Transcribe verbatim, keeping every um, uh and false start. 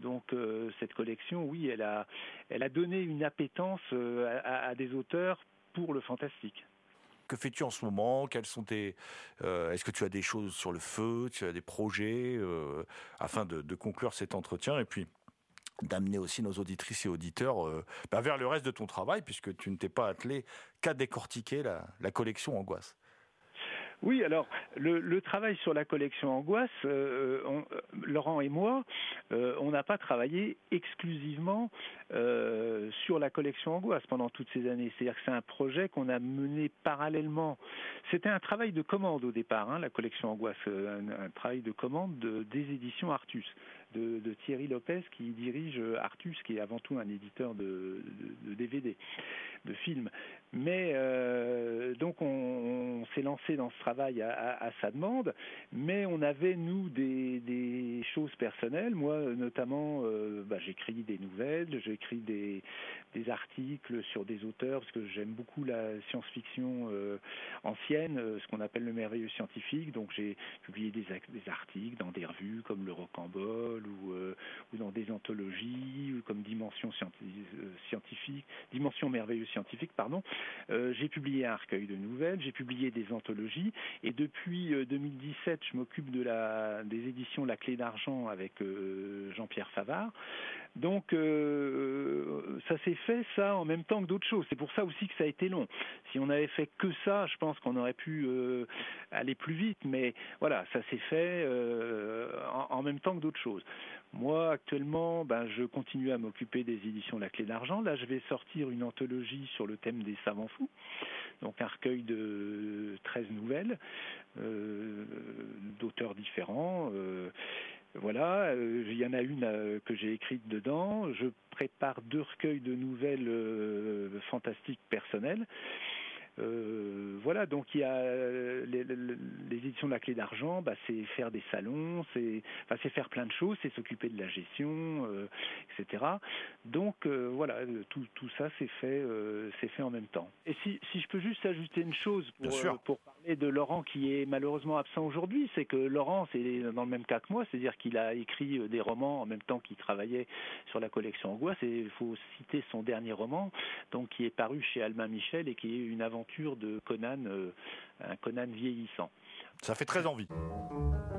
Donc euh, cette collection, oui, elle a, elle a donné une appétence euh, à, à des auteurs pour le fantastique. Que fais-tu en ce moment? Quels sont tes euh, Est-ce que tu as des choses sur le feu? Tu as des projets euh, afin de, de conclure cet entretien et puis d'amener aussi nos auditrices et auditeurs euh, bah, vers le reste de ton travail, puisque tu ne t'es pas attelé qu'à décortiquer la, la collection Angoisse. Oui, alors le, le travail sur la collection Angoisse, euh, on, euh, Laurent et moi, euh, on n'a pas travaillé exclusivement euh, sur la collection Angoisse pendant toutes ces années. C'est-à-dire que c'est un projet qu'on a mené parallèlement. C'était un travail de commande au départ, hein, la collection Angoisse, un, un travail de commande de, des éditions Artus, de, de Thierry Lopez qui dirige Artus, qui est avant tout un éditeur de, de, de D V D, de films. Mais euh, donc on, on s'est lancé dans ce travail à, à, à sa demande, mais on avait nous des, des choses personnelles. Moi notamment, euh, bah, j'écris des nouvelles, j'écris des, des articles sur des auteurs parce que j'aime beaucoup la science-fiction euh, ancienne, euh, ce qu'on appelle le merveilleux scientifique. Donc j'ai publié des, des articles dans des revues comme le Rocambole ou, euh, ou dans des anthologies ou comme Dimension scientifique, Dimension merveilleuse scientifique, pardon. Euh, j'ai publié un recueil de nouvelles, j'ai publié des anthologies et depuis euh, deux mille dix-sept, je m'occupe de la, des éditions La Clé d'Argent avec euh, Jean-Pierre Favard. Donc euh, ça s'est fait ça en même temps que d'autres choses. C'est pour ça aussi que ça a été long. Si on avait fait que ça, je pense qu'on aurait pu euh, aller plus vite, mais voilà, ça s'est fait euh, en, en même temps que d'autres choses. Moi, actuellement, ben, je continue à m'occuper des éditions La Clé d'Argent. Là, je vais sortir une anthologie sur le thème des savants fous, donc un recueil de treize nouvelles euh, d'auteurs différents. Euh, voilà, euh, il y en a une euh, que j'ai écrite dedans. Je prépare deux recueils de nouvelles euh, fantastiques personnelles. Euh, voilà, donc il y a les, les, les éditions de La Clé d'Argent, bah, c'est faire des salons, c'est, enfin, c'est faire plein de choses, c'est s'occuper de la gestion, euh, et cetera. Donc euh, voilà, tout, tout ça c'est fait, euh, c'est fait en même temps. Et si, si je peux juste ajouter une chose pour, euh, pour parler de Laurent qui est malheureusement absent aujourd'hui, c'est que Laurent c'est dans le même cas que moi, c'est-à-dire qu'il a écrit des romans en même temps qu'il travaillait sur la collection Angoisse, et il faut citer son dernier roman, donc qui est paru chez Albin Michel et qui est une aventure de Conan, euh, un Conan vieillissant. Ça fait très envie.